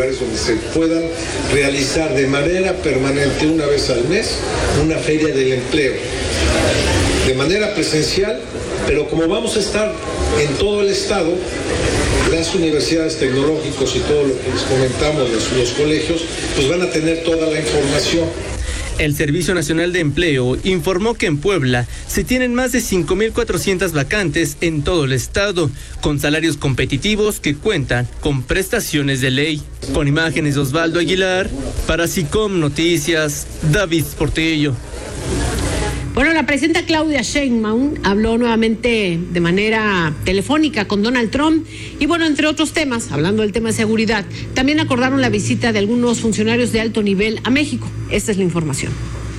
lugares donde se puedan realizar de manera permanente una vez al mes una feria del empleo, de manera presencial, pero como vamos a estar en todo el estado, las universidades tecnológicas y todo lo que les comentamos, los colegios, pues van a tener toda la información. El Servicio Nacional de Empleo informó que en Puebla se tienen más de 5,400 vacantes en todo el estado, con salarios competitivos que cuentan con prestaciones de ley. Con imágenes de Osvaldo Aguilar, para SICOM Noticias, David Portillo. Bueno, la presidenta Claudia Sheinbaum habló nuevamente de manera telefónica con Donald Trump y bueno, entre otros temas, hablando del tema de seguridad, también acordaron la visita de algunos funcionarios de alto nivel a México. Esta es la información.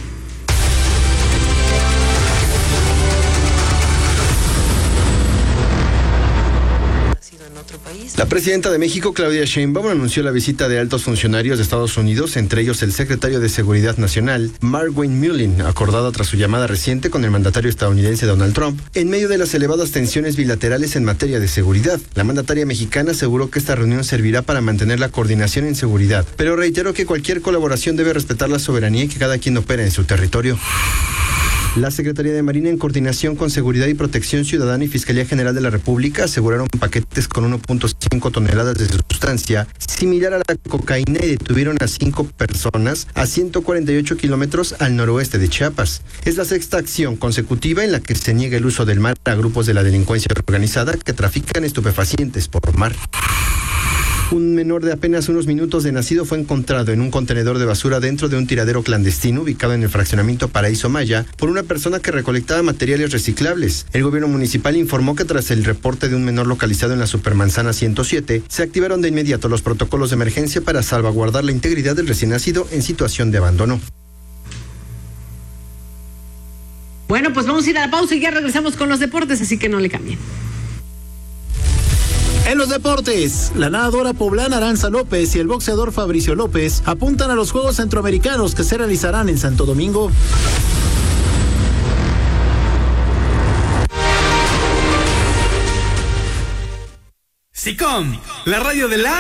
La presidenta de México, Claudia Sheinbaum, anunció la visita de altos funcionarios de Estados Unidos, entre ellos el secretario de Seguridad Nacional, Mark Wayne Mullin, acordada tras su llamada reciente con el mandatario estadounidense Donald Trump, en medio de las elevadas tensiones bilaterales en materia de seguridad. La mandataria mexicana aseguró que esta reunión servirá para mantener la coordinación en seguridad, pero reiteró que cualquier colaboración debe respetar la soberanía y que cada quien opere en su territorio. La Secretaría de Marina, en coordinación con Seguridad y Protección Ciudadana y Fiscalía General de la República, aseguraron paquetes con 1.5 toneladas de sustancia similar a la cocaína y detuvieron a 5 personas a 148 kilómetros al noroeste de Chiapas. Es la sexta acción consecutiva en la que se niega el uso del mar a grupos de la delincuencia organizada que trafican estupefacientes por mar. Un menor de apenas unos minutos de nacido fue encontrado en un contenedor de basura dentro de un tiradero clandestino ubicado en el fraccionamiento Paraíso Maya por una persona que recolectaba materiales reciclables. El gobierno municipal informó que tras el reporte de un menor localizado en la Supermanzana 107, se activaron de inmediato los protocolos de emergencia para salvaguardar la integridad del recién nacido en situación de abandono. Bueno, pues vamos a ir a la pausa y ya regresamos con los deportes, así que no le cambien. En los deportes, la nadadora poblana Aranza López y el boxeador Fabricio López apuntan a los Juegos Centroamericanos que se realizarán en Santo Domingo. SICOM, la radio de la